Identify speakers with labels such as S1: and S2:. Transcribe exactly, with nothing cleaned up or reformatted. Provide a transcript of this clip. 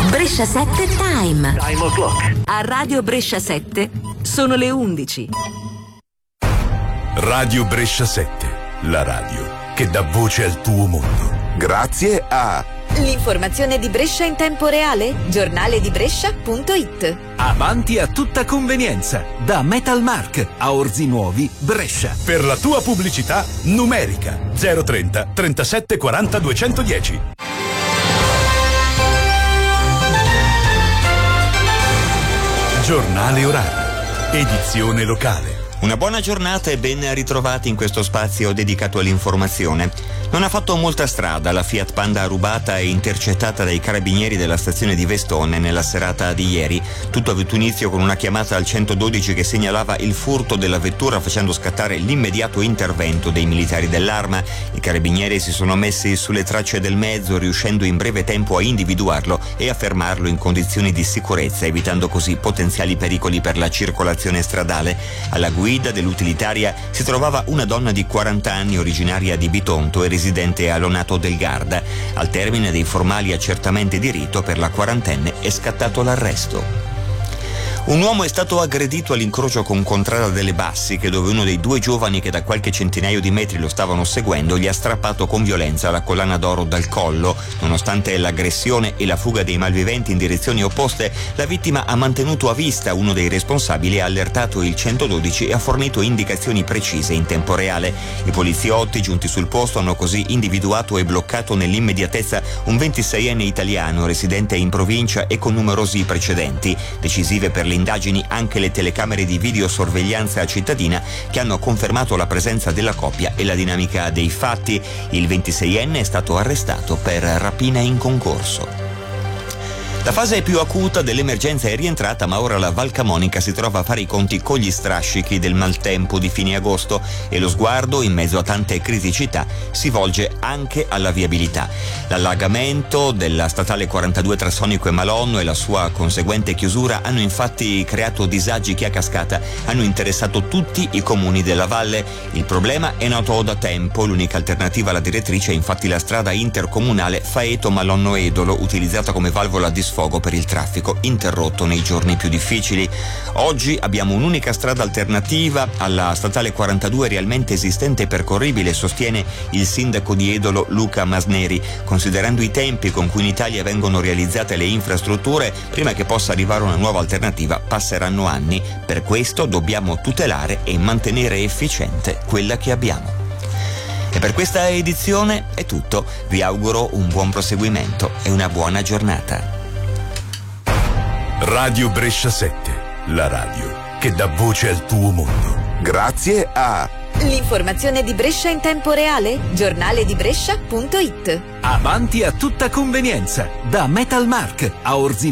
S1: Brescia sette Time.
S2: Time o'clock.
S1: A Radio Brescia sette sono le undici.
S3: Radio Brescia sette, la radio che dà voce al tuo mondo. Grazie a
S4: l'informazione di Brescia in tempo reale, giornale di Brescia punto it.
S5: Avanti a tutta convenienza, da Metalmark a Orzi Nuovi, Brescia.
S3: Per la tua pubblicità numerica zero trenta trentasette quaranta duecentodieci. Giornale orario, edizione locale.
S6: Una buona giornata e ben ritrovati in questo spazio dedicato all'informazione. Non ha fatto molta strada la Fiat Panda rubata e intercettata dai carabinieri della stazione di Vestone nella serata di ieri. Tutto ha avuto inizio con una chiamata al centododici che segnalava il furto della vettura, facendo scattare l'immediato intervento dei militari dell'Arma. I carabinieri si sono messi sulle tracce del mezzo, riuscendo in breve tempo a individuarlo e a fermarlo in condizioni di sicurezza, evitando così potenziali pericoli per la circolazione stradale. Alla guida dell'utilitaria si trovava una donna di quaranta anni, originaria di Bitonto e residente a Lonato del Garda. Al termine dei formali accertamenti di rito, per la quarantenne è scattato l'arresto. Un uomo è stato aggredito all'incrocio con Contrada delle Bassiche, dove uno dei due giovani che da qualche centinaio di metri lo stavano seguendo gli ha strappato con violenza la collana d'oro dal collo. Nonostante l'aggressione e la fuga dei malviventi in direzioni opposte, la vittima ha mantenuto a vista uno dei responsabili, ha allertato il centododici e ha fornito indicazioni precise in tempo reale. I poliziotti giunti sul posto hanno così individuato e bloccato nell'immediatezza un ventiseienne italiano residente in provincia e con numerosi precedenti. Decisive per le indagini anche le telecamere di videosorveglianza cittadina, che hanno confermato la presenza della coppia e la dinamica dei fatti. Il ventiseienne è stato arrestato per rapina in concorso. La fase più acuta dell'emergenza è rientrata, ma ora la Val Camonica si trova a fare i conti con gli strascichi del maltempo di fine agosto e lo sguardo, in mezzo a tante criticità, si volge anche alla viabilità. L'allagamento della statale quarantadue tra Sonico e Malonno e la sua conseguente chiusura hanno infatti creato disagi che a cascata hanno interessato tutti i comuni della valle. Il problema è noto da tempo. L'unica alternativa alla direttrice è infatti la strada intercomunale Faeto-Malonno-Edolo, utilizzata come valvola di sfogo per il traffico interrotto nei giorni più difficili. Oggi abbiamo un'unica strada alternativa alla statale quarantadue realmente esistente e percorribile, sostiene il sindaco di Edolo Luca Masneri. Considerando i tempi con cui in Italia vengono realizzate le infrastrutture, prima che possa arrivare una nuova alternativa passeranno anni. Per questo dobbiamo tutelare e mantenere efficiente quella che abbiamo. E per questa edizione è tutto. Vi auguro un buon proseguimento e una buona giornata.
S3: Radio Brescia sette, la radio che dà voce al tuo mondo. Grazie a
S4: l'informazione di Brescia in tempo reale, giornale di Brescia punto it.
S5: Avanti a tutta convenienza, da Metalmark a Orzi